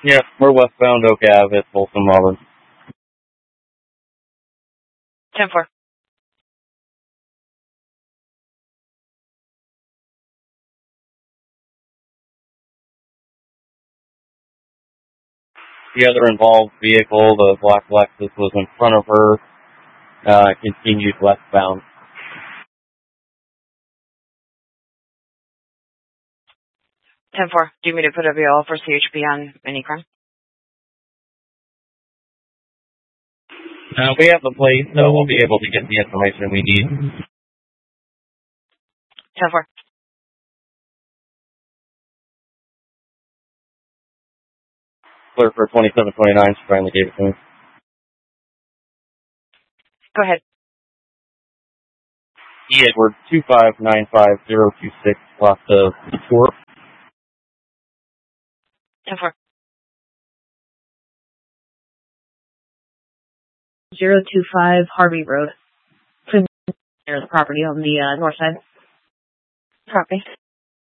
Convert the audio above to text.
Yeah, we're westbound Oak Ave at Folsom Auburn. 10-4. The other involved vehicle, the black Lexus, was in front of her, continued westbound. 10-4. Do you mean to put up your for CHP on any crime? We have the plate, so we'll be able to get the information we need. 10-4. Clear for 2729, she finally gave it to me. Go ahead. E. Edward 2595026, class of 4. 10-4. 025 Harvey Road. Near the property on the north side. Copy.